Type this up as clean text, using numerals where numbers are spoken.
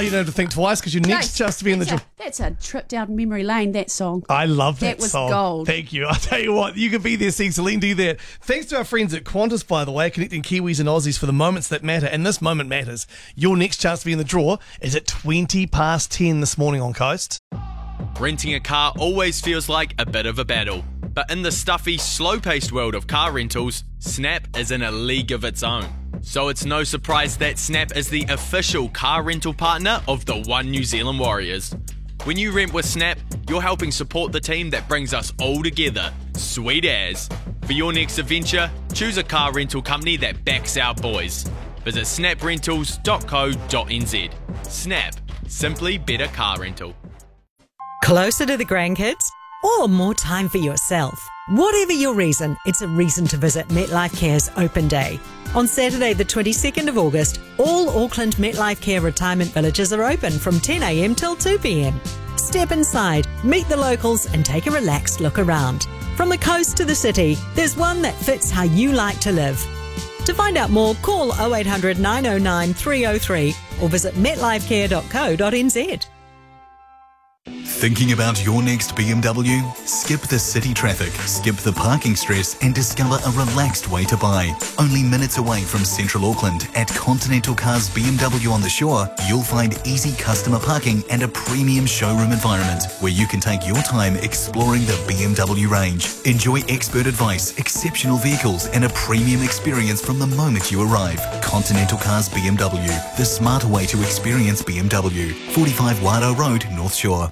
you don't have to think twice because your next chance to be in the draw. That's a trip down memory lane, that song. I love that song. That was gold. Thank you. I'll tell you what, you can be there, seeing Celine do that. Thanks to our friends at Qantas, by the way, connecting Kiwis and Aussies for the moments that matter. And this moment matters. Your next chance to be in the draw is at 10:20 this morning on Coast. Renting a car always feels like a bit of a battle. But in the stuffy, slow-paced world of car rentals, Snap is in a league of its own. So it's no surprise that Snap is the official car rental partner of the One New Zealand Warriors. When you rent with Snap, you're helping support the team that brings us all together. Sweet as. For your next adventure, choose a car rental company that backs our boys. Visit snaprentals.co.nz. Snap. Simply better car rental. Closer to the grandkids? Or more time for yourself? Whatever your reason, it's a reason to visit MetLife Care's Open Day. On Saturday the 22nd of August, all Auckland MetLife Care retirement villages are open from 10 a.m. till 2 p.m. Step inside, meet the locals and take a relaxed look around. From the coast to the city, there's one that fits how you like to live. To find out more, call 0800 909 303 or visit metlifecare.co.nz. Thinking about your next BMW? Skip the city traffic, skip the parking stress and discover a relaxed way to buy. Only minutes away from Central Auckland at Continental Cars BMW on the Shore, you'll find easy customer parking and a premium showroom environment where you can take your time exploring the BMW range. Enjoy expert advice, exceptional vehicles and a premium experience from the moment you arrive. Continental Cars BMW, the smarter way to experience BMW. 45 Wairoa Road, North Shore.